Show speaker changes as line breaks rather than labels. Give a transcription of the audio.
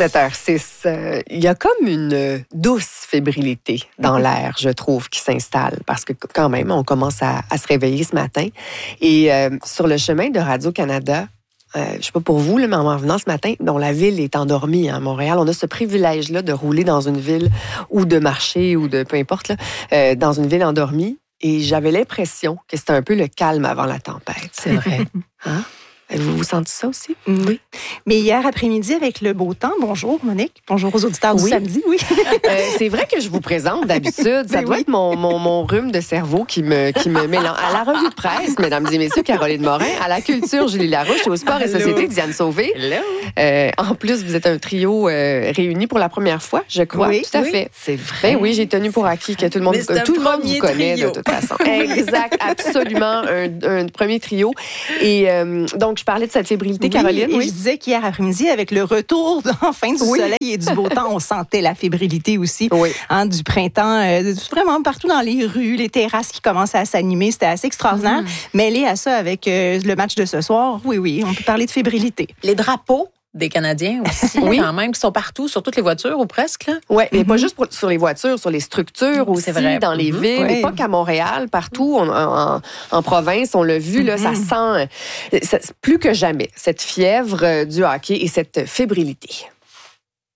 7h06. Il y a comme une douce fébrilité dans l'air, je trouve, qui s'installe. Parce que quand même, on commence à se réveiller ce matin. Et sur le chemin de Radio-Canada, je ne sais pas pour vous, mais en venant ce matin, dont la ville est endormie à Montréal, on a ce privilège-là de rouler dans une ville ou de marcher ou de peu importe, là, dans une ville endormie. Et j'avais l'impression que c'était un peu le calme avant la tempête.
C'est vrai.
Hein? Vous sentez ça aussi?
Oui. Mais hier après-midi, avec le beau temps, bonjour Monique, bonjour aux auditeurs du samedi, oui.
C'est vrai que je vous présente d'habitude. Ça doit être mon rhume de cerveau qui me mélange. À la revue de presse, mesdames et messieurs, Caroline Morin. À la culture, Julie Larouche. Et au sport et société, Diane Sauvé. En plus, vous êtes un trio réuni pour la première fois, je crois.
Oui,
tout à fait.
C'est vrai.
Ben oui, j'ai tenu pour acquis que tout le monde vous connaît de toute façon. Exact, absolument. Un premier trio. Et donc, je parlais de cette fébrilité, Caroline.
Et je disais qu'hier après-midi, avec le retour enfin du soleil et du beau temps, on sentait la fébrilité aussi du printemps. Vraiment partout dans les rues, les terrasses qui commençaient à s'animer. C'était assez extraordinaire. Mêlé à ça avec le match de ce soir, oui, on peut parler de fébrilité.
Les drapeaux des Canadiens aussi, quand même, qui sont partout, sur toutes les voitures ou presque.
Oui, mais pas juste sur les voitures, sur les structures aussi,
vrai.
Dans les villes, mais pas qu'à Montréal, partout en province, on l'a vu, là, ça sent plus que jamais cette fièvre du hockey et cette fébrilité.